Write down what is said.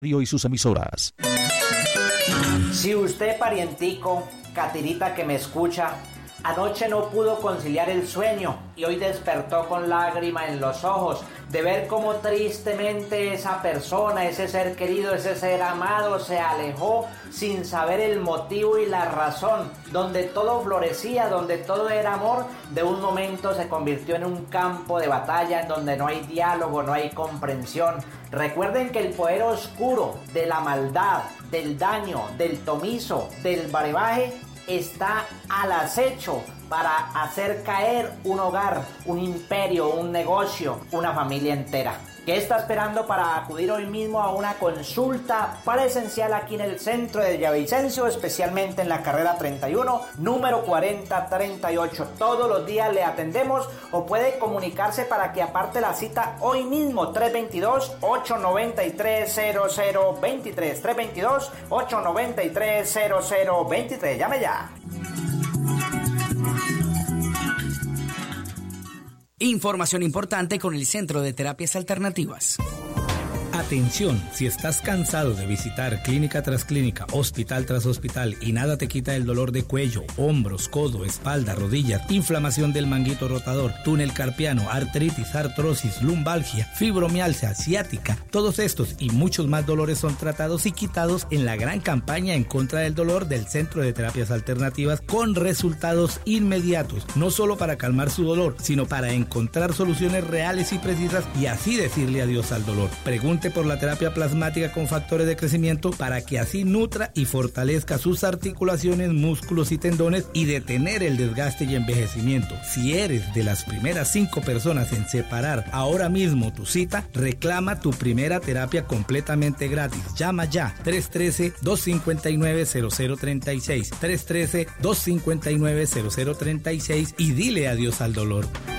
y sus emisoras. Si usted, parientico, Catirita que me escucha, anoche no pudo conciliar el sueño y hoy despertó con lágrima en los ojos de ver cómo tristemente esa persona, ese ser querido, ese ser amado se alejó sin saber el motivo y la razón. Donde todo florecía, donde todo era amor, de un momento se convirtió en un campo de batalla en donde no hay diálogo, no hay comprensión. Recuerden que el poder oscuro de la maldad, del daño, del tomizo, del brebaje está al acecho para hacer caer un hogar, un imperio, un negocio, una familia entera. ¿Qué está esperando para acudir hoy mismo a una consulta presencial aquí en el centro de Villavicencio, especialmente en la carrera 31, número 4038? Todos los días le atendemos o puede comunicarse para que aparte la cita hoy mismo, 322-893-0023, 322-893-0023. Llame ya. Información importante con el Centro de Terapias Alternativas. Atención, si estás cansado de visitar clínica tras clínica, hospital tras hospital y nada te quita el dolor de cuello, hombros, codo, espalda, rodillas, inflamación del manguito rotador, túnel carpiano, artritis, artrosis, lumbalgia, fibromialgia, ciática, todos estos y muchos más dolores son tratados y quitados en la gran campaña en contra del dolor del Centro de Terapias Alternativas con resultados inmediatos, no solo para calmar su dolor, sino para encontrar soluciones reales y precisas y así decirle adiós al dolor. Pregunte por la terapia plasmática con factores de crecimiento para que así nutra y fortalezca sus articulaciones, músculos y tendones y detener el desgaste y envejecimiento. Si eres de las primeras 5 personas en separar ahora mismo tu cita, reclama tu primera terapia completamente gratis. Llama ya 313-259-0036, 313-259-0036 y dile adiós al dolor.